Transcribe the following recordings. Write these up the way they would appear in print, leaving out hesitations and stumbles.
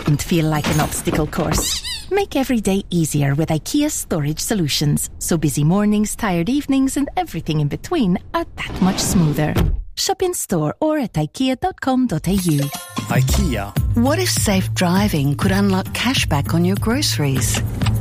shouldn't feel like an obstacle course. Make every day easier with IKEA storage solutions, so busy mornings, tired evenings and everything in between are that much smoother. Shop in store or at ikea.com.au. IKEA. What if safe driving could unlock cashback on your groceries?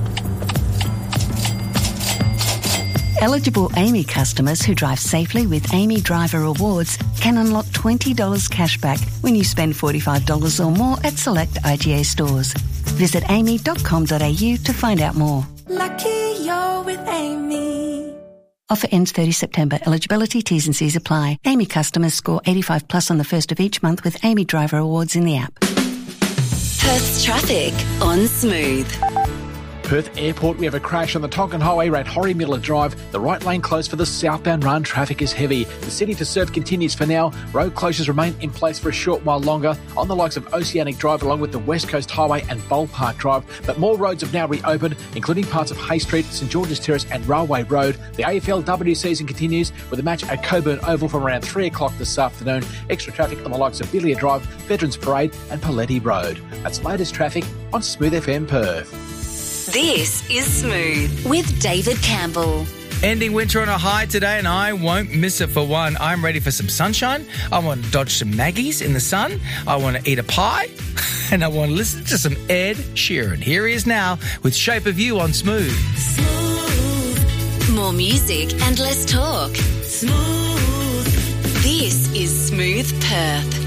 Eligible Amy customers who drive safely with Amy Driver Rewards can unlock $20 cashback when you spend $45 or more at select IGA stores. Visit amy.com.au to find out more. Lucky you're with Amy. Offer ends 30 September. Eligibility, T's and C's apply. Amy customers score 85 plus on the first of each month with Amy Driver Awards in the app. Perth's traffic on Smooth. Perth Airport, we have a crash on the Tonkin Highway around Horry Miller Drive. The right lane closed for the southbound run. Traffic is heavy. The city to serve continues for now. Road closures remain in place for a short while longer on the likes of Oceanic Drive along with the West Coast Highway and Ballpark Drive. But more roads have now reopened, including parts of Hay Street, St George's Terrace and Railway Road. The AFLW season continues with a match at Coburn Oval from around 3 o'clock this afternoon. Extra traffic on the likes of Billiard Drive, Veterans Parade and Paletti Road. That's the latest traffic on Smooth FM Perth. This is Smooth with David Campbell. Ending winter on a high today, and I won't miss it for one. I'm ready for some sunshine. I want to dodge some Maggies in the sun. I want to eat a pie. And I want to listen to some Ed Sheeran. Here he is now with Shape of You on Smooth. Smooth. More music and less talk. Smooth. This is Smooth Perth.